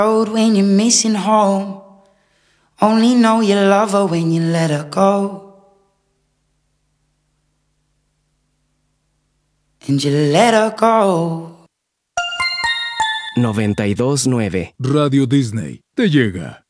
Road when you're missing home. Only know you love her when you let her go. And you let her go. 92.9 Radio Disney te llega.